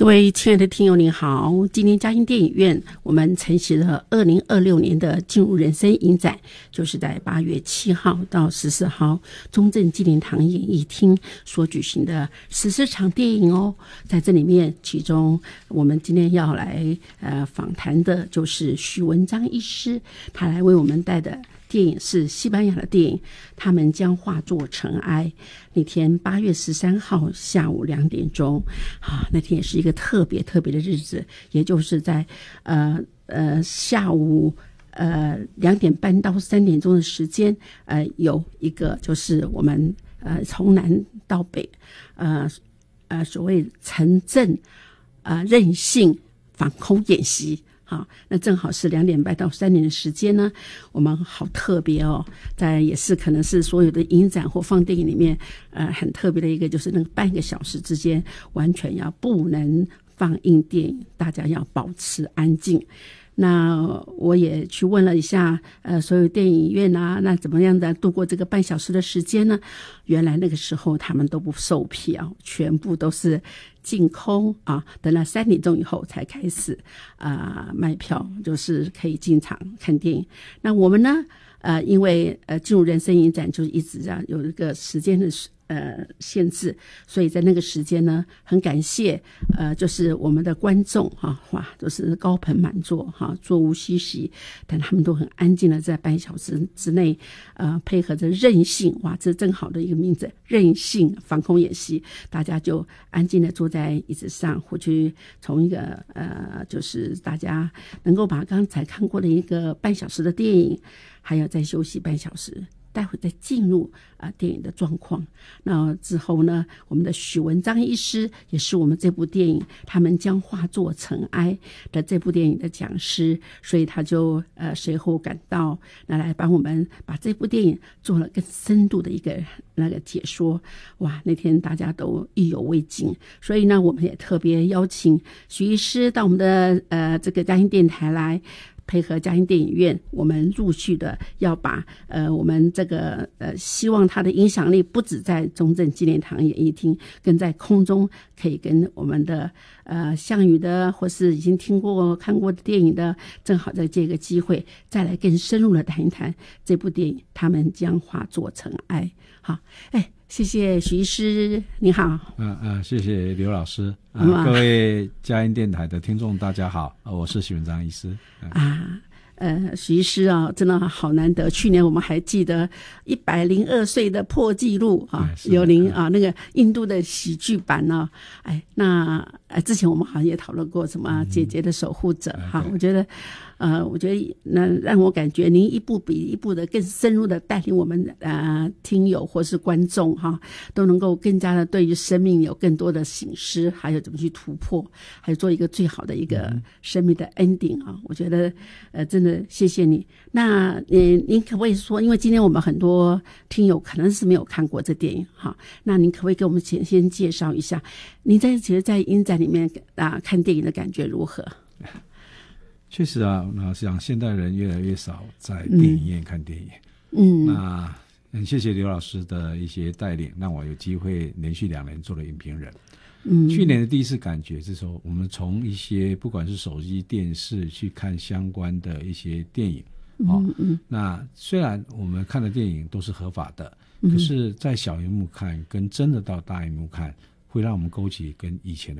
各位亲爱的听友您好，今天嘉兴电影院我们承袭了2026年的进入人生影展，就是在8月7号到14号中正纪念堂演艺厅所举行的14场电影哦。在这里面，其中我们今天要来访谈的就是许文章医师，他来为我们带的电影是西班牙的电影，他们将化作尘埃。那天8月13号下午2点钟，那天也是一个特别的日子，也就是在下午2点半到3点钟的时间，有一个就是我们从南到北，所谓城镇韧性防空演习。好，那正好是2点半到3点的时间呢，我们好特别哦，在也是可能是所有的影展或放电影里面，很特别的一个，就是那个半个小时之间，完全要不能放映电影，大家要保持安静。那我也去问了一下，所有电影院啊，那怎么样的度过这个半小时的时间呢？原来那个时候他们都不售票，全部都是净空啊，等到3点钟以后才开始卖票，就是可以进场看电影。那我们呢，因为进入人生影展就一直有一个时间的限制，所以在那个时间呢，很感谢就是我们的观众哇，都是高朋满座座无虚席，但他们都很安静的在半小时之内配合着韧性，哇，这正好的一个名字，韧性防空演习，大家就安静的坐在椅子上，或去从一个就是大家能够把刚才看过的一个半小时的电影，还要再休息半小时，待会再进入电影的状况。那之后呢，我们的许文章医师也是我们这部电影他们将化作尘埃的这部电影的讲师，所以他就随后赶到，那来帮我们把这部电影做了更深度的一个那个解说。哇，那天大家都意犹未尽，所以呢，我们也特别邀请许医师到我们的这个嘉兴电台来。配合嘉兴电影院，我们陆续的要把我们这个希望它的影响力不止在中正纪念堂演艺厅，更在空中可以跟我们的项羽的或是已经听过看过的电影的，正好在这个机会再来更深入的谈一谈这部电影，他们将化作尘埃。好，谢谢许医师，你好。 谢谢刘老师。各位嘉音电台的听众大家好，我是许文章医师。 许医师真的好难得。去年我们还记得102岁的破纪录有您那个印度的喜剧版那之前我们好像也讨论过什么姐姐的守护者我觉得那让我感觉您一步比一步的更深入的带领我们听友或是观众都能够更加的对于生命有更多的省思，还有怎么去突破，还有做一个最好的一个生命的 ending 我觉得真的谢谢你。那您可不可以说，因为今天我们很多听友可能是没有看过这电影那您可不可以给我们先介绍一下，您觉得在影展里面看电影的感觉如何？ 确实想现代人越来越少在电影院看电影。那很谢谢刘老师的一些带领，让我有机会连续2年做了影评人。去年的第一次感觉是说，我们从一些不管是手机、电视去看相关的一些电影。那虽然我们看的电影都是合法的，可是在小荧幕看跟真的到大荧幕看，会让我们勾起跟以前的